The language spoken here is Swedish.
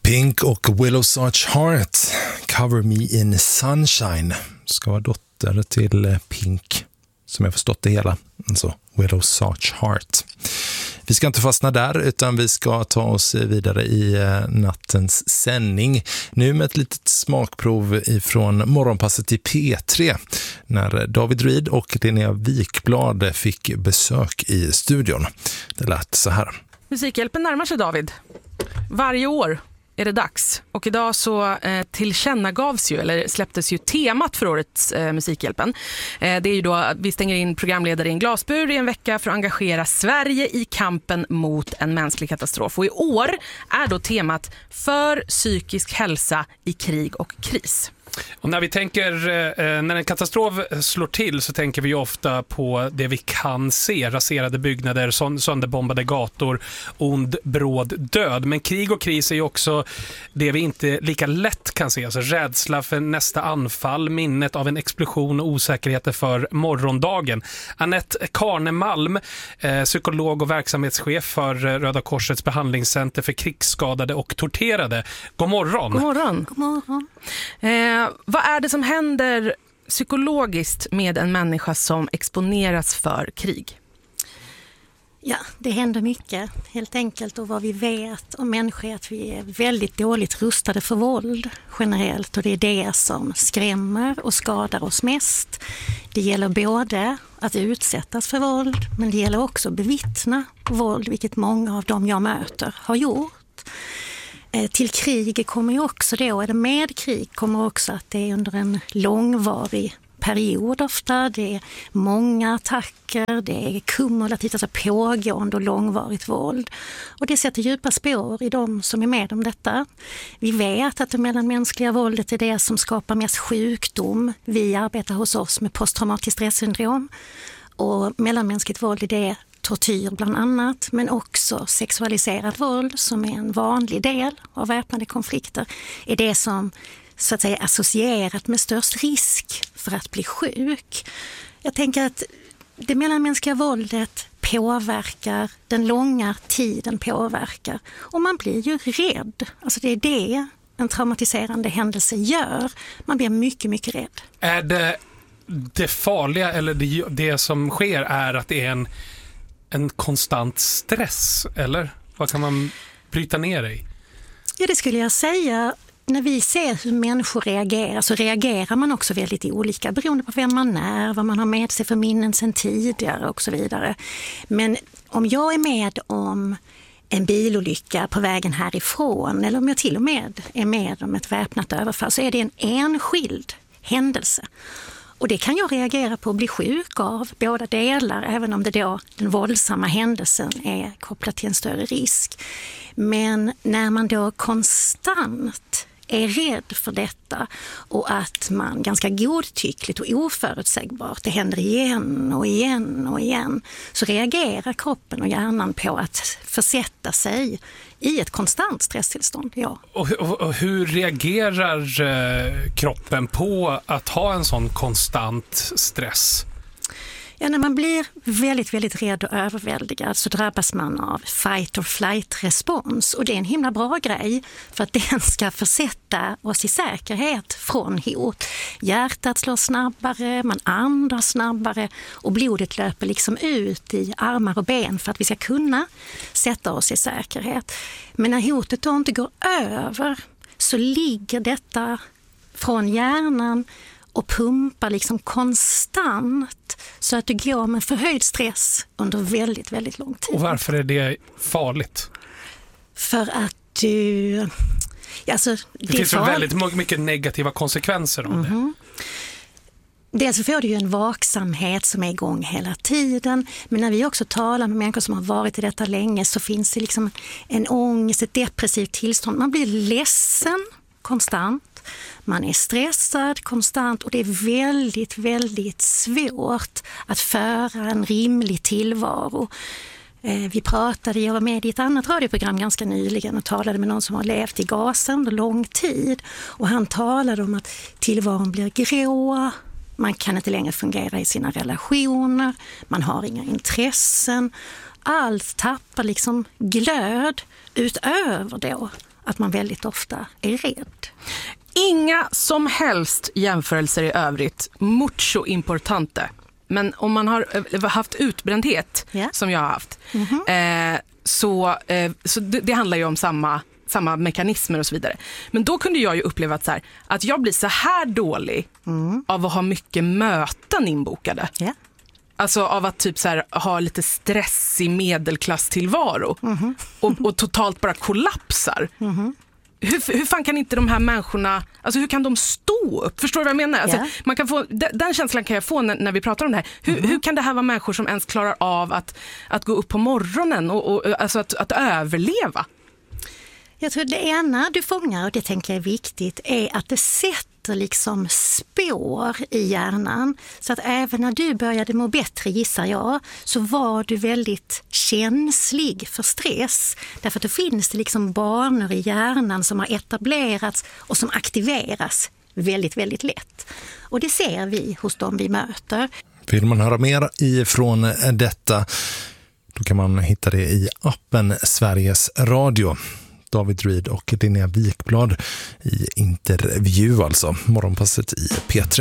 Pink och Willow Sarch Heart, Cover Me in Sunshine, ska vara dotter till Pink, som jag förstått det hela, alltså Willow Sarch Heart. Vi ska inte fastna där, utan vi ska ta oss vidare i nattens sändning. Nu med ett litet smakprov ifrån morgonpasset i P3, när David Reed och Linnea Wikblad fick besök i studion. Det lät så här. Musikhjälpen närmar sig, David. Varje år är det dags. Och idag så tillkännagavs ju, eller släpptes ju temat för årets Musikhjälpen. Det är ju då att vi stänger in programledare i en glasbur i en vecka för att engagera Sverige i kampen mot en mänsklig katastrof. Och i år är då temat för psykisk hälsa i krig och kris. Och när vi tänker, när en katastrof slår till, så tänker vi ofta på det vi kan se. Raserade byggnader, sönderbombade gator, ond, bråd död. Men krig och kris är ju också det vi inte lika lätt kan se. Alltså rädsla för nästa anfall, minnet av en explosion och osäkerheter för morgondagen. Anette Karnemalm, psykolog och verksamhetschef för Röda Korsets behandlingscenter för krigsskadade och torterade. God morgon. God morgon. God morgon. Vad är det som händer psykologiskt med en människa som exponeras för krig? Ja, det händer mycket helt enkelt, och vad vi vet om människor är att vi är väldigt dåligt rustade för våld generellt, och det är det som skrämmer och skadar oss mest. Det gäller både att utsättas för våld, men det gäller också att bevittna våld, vilket många av dem jag möter har gjort. Till krig kommer ju också då, eller med krig kommer också att det är under en långvarig period ofta. Det är många attacker, det är kumulativt, alltså pågående och långvarigt våld. Och det sätter djupa spår i de som är med om detta. Vi vet att det mellanmänskliga våldet är det som skapar mest sjukdom. Vi arbetar hos oss med posttraumatiskt stressyndrom, och mellanmänskligt våld är det tortyr bland annat, men också sexualiserat våld, som är en vanlig del av väpnade konflikter, är det som så att säga associerat med störst risk för att bli sjuk. Jag tänker att det mellanmänskliga våldet påverkar, den långa tiden påverkar, och man blir ju rädd. Alltså det är det en traumatiserande händelse gör. Man blir mycket, mycket rädd. Är det farliga, eller det som sker, är att det är en konstant stress, eller vad kan man bryta ner i? Ja, det skulle jag säga. När vi ser hur människor reagerar, så reagerar man också väldigt olika beroende på vem man är, vad man har med sig för minnen sedan tidigare och så vidare. Men om jag är med om en bilolycka på vägen härifrån, eller om jag till och med är med om ett väpnat överfall, så är det en enskild händelse. Och det kan jag reagera på och bli sjuk av, båda delar, även om det då den våldsamma händelsen är kopplat till en större risk. Men när man då konstant är rädd för detta, och att man ganska godtyckligt och oförutsägbart, det händer igen och igen och igen, så reagerar kroppen och hjärnan på att försätta sig i ett konstant stresstillstånd. Ja. Och hur reagerar kroppen på att ha en sån konstant stress? Ja, när man blir väldigt, väldigt rädd och överväldigad, så drabbas man av fight or flight respons. Och det är en himla bra grej, för att den ska försätta oss i säkerhet från hot. Hjärtat slår snabbare, man andas snabbare, och blodet löper liksom ut i armar och ben för att vi ska kunna sätta oss i säkerhet. Men när hotet då inte går över, så ligger detta från hjärnan och pumpar liksom konstant, så att du går med förhöjd stress under väldigt, väldigt lång tid. Och varför är det farligt? För att du... Alltså, det finns ju väldigt mycket negativa konsekvenser av det. Dels så får du ju en vaksamhet som är igång hela tiden, men när vi också talar med människor som har varit i detta länge, så finns det liksom en ångest, ett depressivt tillstånd. Man blir ledsen konstant. Man är stressad konstant, och det är väldigt, väldigt svårt att föra en rimlig tillvaro. Jag var med i ett annat radioprogram ganska nyligen och talade med någon som har levt i Gaza under lång tid. Och han talade om att tillvaron blir grå, man kan inte längre fungera i sina relationer, man har inga intressen. Allt tappar liksom glöd utöver då att man väldigt ofta är rädd. Inga som helst jämförelser i övrigt. Mucho importante. Men om man har haft utbrändhet, som jag har haft, så det handlar ju om samma mekanismer och så vidare. Men då kunde jag ju uppleva att jag blir så här dålig av att ha mycket möten inbokade. Yeah. Alltså av att typ så här, ha lite stress i medelklasstillvaro och totalt bara kollapsar. Hur fan kan inte de här människorna, alltså hur kan de stå upp? Förstår du vad jag menar? Alltså, man kan få, den känslan kan jag få när vi pratar om det här. Hur kan det här vara människor som ens klarar av att gå upp på morgonen och alltså att överleva? Jag tror det ena du fångar, och det tänker jag är viktigt, är att det sätter liksom spår i hjärnan. Så att även när du började må bättre, gissar jag, så var du väldigt känslig för stress. Därför att då finns det liksom banor i hjärnan som har etablerats och som aktiveras väldigt, väldigt lätt. Och det ser vi hos dem vi möter. Vill man höra mer ifrån detta, då kan man hitta det i appen Sveriges Radio. David Reed och Linnea Wikblad i intervju, alltså morgonpasset i P3.